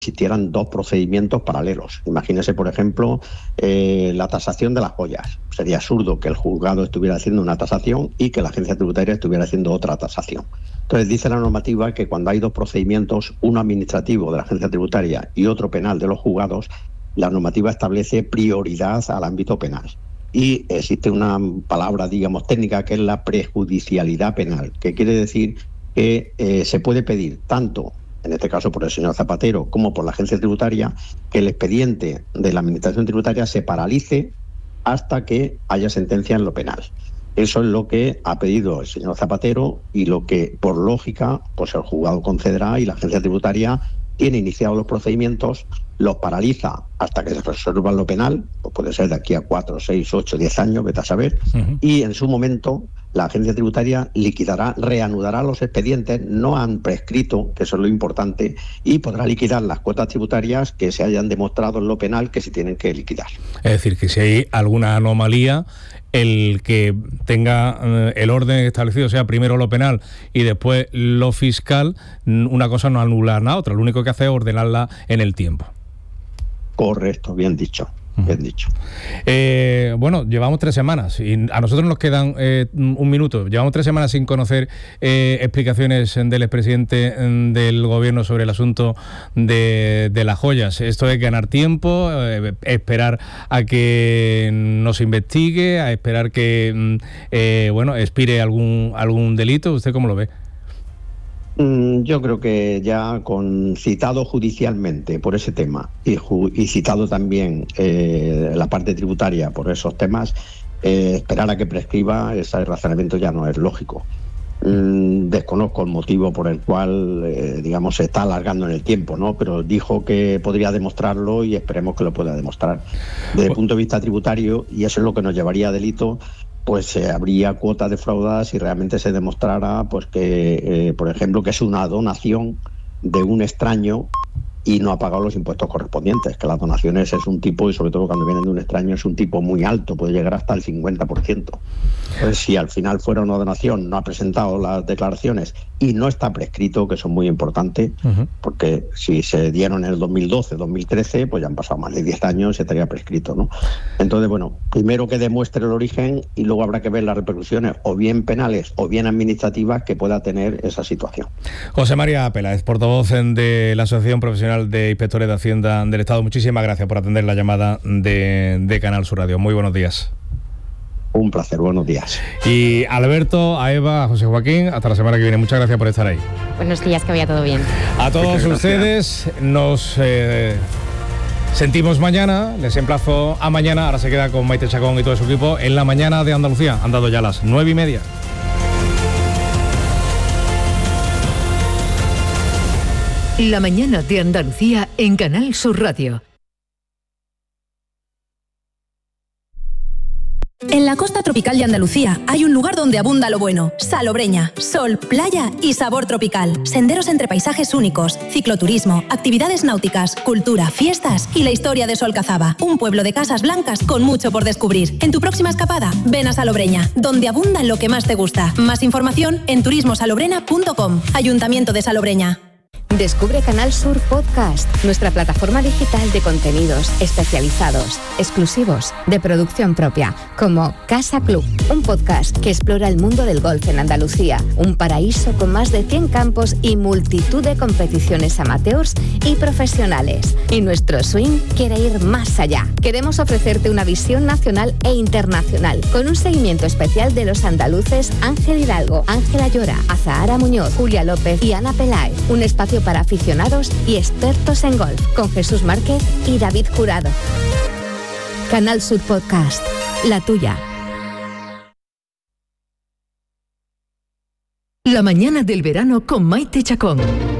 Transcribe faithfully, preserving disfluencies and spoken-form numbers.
existieran dos procedimientos paralelos. Imagínese, por ejemplo, eh, la tasación de las joyas. Sería absurdo que el juzgado estuviera haciendo una tasación y que la agencia tributaria estuviera haciendo otra tasación. Entonces dice la normativa que cuando hay dos procedimientos, uno administrativo de la agencia tributaria y otro penal de los juzgados, la normativa establece prioridad al ámbito penal. Y existe una palabra, digamos, técnica, que es la prejudicialidad penal, que quiere decir que eh, se puede pedir tanto, en este caso por el señor Zapatero, como por la agencia tributaria, que el expediente de la administración tributaria se paralice hasta que haya sentencia en lo penal. Eso es lo que ha pedido el señor Zapatero y lo que, por lógica, pues el juzgado concederá y la agencia tributaria tiene iniciados los procedimientos, los paraliza hasta que se resuelva lo penal, pues puede ser de aquí a cuatro, seis, ocho, diez años, vete a saber, uh-huh. Y en su momento la agencia tributaria liquidará, reanudará los expedientes, no han prescrito, que eso es lo importante, y podrá liquidar las cuotas tributarias que se hayan demostrado en lo penal que se tienen que liquidar. Es decir, que si hay alguna anomalía, el que tenga eh, el orden establecido sea primero lo penal y después lo fiscal, una cosa no anula a la otra, lo único que hace es ordenarla en el tiempo. Correcto, bien dicho. Bien dicho. Eh, bueno, llevamos tres semanas y a nosotros nos quedan eh, un minuto. Llevamos tres semanas sin conocer eh, explicaciones del expresidente del gobierno sobre el asunto de, de las joyas. Esto es ganar tiempo, eh, esperar a que nos investigue, a esperar que eh, bueno, expire algún, algún delito. ¿Usted cómo lo ve? Yo creo que ya con citado judicialmente por ese tema y, ju- y citado también eh, la parte tributaria por esos temas, eh, esperar a que prescriba, ese razonamiento ya no es lógico. Mm, desconozco el motivo por el cual, eh, digamos, se está alargando en el tiempo, ¿no? Pero dijo que podría demostrarlo y esperemos que lo pueda demostrar. Desde el punto de vista tributario, y eso es lo que nos llevaría a delito, pues eh, habría cuotas defraudadas si realmente se demostrara, pues que, eh, por ejemplo, que es una donación de un extraño y no ha pagado los impuestos correspondientes, que las donaciones es un tipo, y sobre todo cuando vienen de un extraño, es un tipo muy alto, puede llegar hasta el cincuenta por ciento. Entonces, si al final fuera una donación, no ha presentado las declaraciones y no está prescrito, que eso es muy importante, uh-huh. porque si se dieron en el dos mil doce, dos mil trece, pues ya han pasado más de diez años y estaría prescrito, ¿no? Entonces, bueno, primero que demuestre el origen y luego habrá que ver las repercusiones, o bien penales o bien administrativas, que pueda tener esa situación. José María Peláez, portavoz de la Asociación Profesional de Inspectores de Hacienda del Estado, muchísimas gracias por atender la llamada de, de Canal Sur Radio. Muy buenos días. Un placer, buenos días. Y a Alberto, a Eva, a José Joaquín, hasta la semana que viene. Muchas gracias por estar ahí. Buenos días, que vaya todo bien. A todos ustedes nos eh, sentimos mañana, les emplazo a mañana. Ahora se queda con Maite Chacón y todo su equipo en La Mañana de Andalucía. Han dado ya las nueve y media. La Mañana de Andalucía en Canal Sur Radio. En la costa tropical de Andalucía hay un lugar donde abunda lo bueno. Salobreña, sol, playa y sabor tropical. Senderos entre paisajes únicos, cicloturismo, actividades náuticas, cultura, fiestas y la historia de Solcazaba. Un pueblo de casas blancas con mucho por descubrir. En tu próxima escapada, ven a Salobreña, donde abunda lo que más te gusta. Más información en turismo salobrena punto com. Ayuntamiento de Salobreña. Descubre Canal Sur Podcast, nuestra plataforma digital de contenidos especializados, exclusivos, de producción propia, como Casa Club, un podcast que explora el mundo del golf en Andalucía, un paraíso con más de cien campos y multitud de competiciones amateurs y profesionales. Y nuestro swing quiere ir más allá. Queremos ofrecerte una visión nacional e internacional, con un seguimiento especial de los andaluces Ángel Hidalgo, Ángela Llora, Azahara Muñoz, Julia López y Ana Peláez. Un espacio para aficionados y expertos en golf, con Jesús Márquez y David Jurado. Canal Sur Podcast, la tuya. La mañana del verano con Maite Chacón.